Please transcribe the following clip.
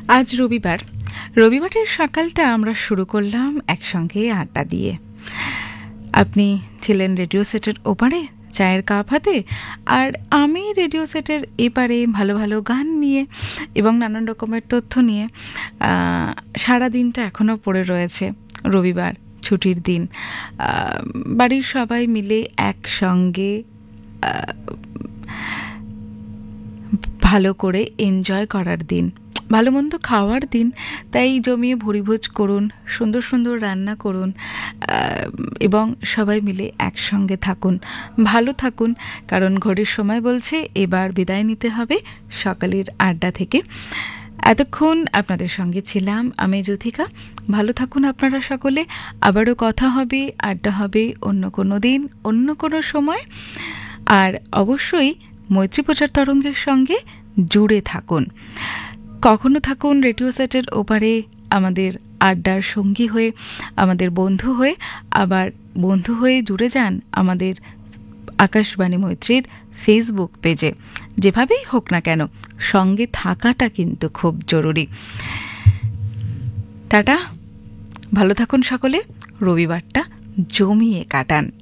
আজ রবিবার। রবিবারের সকালটা আমরা শুরু করলাম একসঙ্গে আড্ডা দিয়ে। আপনি ছিলেন রেডিও সেটের ওপারে চায়ের কাপ হাতে, আর আমি রেডিও সেটের এপারে ভালো ভালো গান নিয়ে এবং নানান রকমের তথ্য নিয়ে। সারা দিনটা এখনও পড়ে রয়েছে। রবিবার ছুটির দিন, বাড়ির সবাই মিলে একসঙ্গে ভালো করে এনজয় করার দিন, ভালো মন্দ খাওয়ার দিন। তাই জমিয়ে ভুরিভোজ করুন, সুন্দর সুন্দর রান্না করুন এবং সবাই মিলে একসঙ্গে থাকুন, ভালো থাকুন। কারণ ঘড়ির সময় বলছে এবার বিদায় নিতে হবে সকালের আড্ডা থেকে। এতক্ষণ আপনাদের সঙ্গে ছিলাম আমি জ্যোতিকা। ভালো থাকুন আপনারা সকলে। আবারও কথা হবে, আড্ডা হবে অন্য কোনো দিন, অন্য কোনো সময়। আর অবশ্যই মৈত্রী প্রচার তরঙ্গের সঙ্গে জুড়ে থাকুন। কখনো থাকুন রেডিও সেটের ওপারে আমাদের আড্ডার সঙ্গী হয়ে, আমাদের বন্ধু হয়ে। আবার বন্ধু হয়ে জুড়ে যান আমাদের আকাশবাণী মৈত্রীর ফেসবুক পেজে। যেভাবেই হোক না কেন, সঙ্গে থাকাটা কিন্তু খুব জরুরি। টাটা, ভালো থাকুন সকলে। রবিবারটা জমিয়ে কাটান।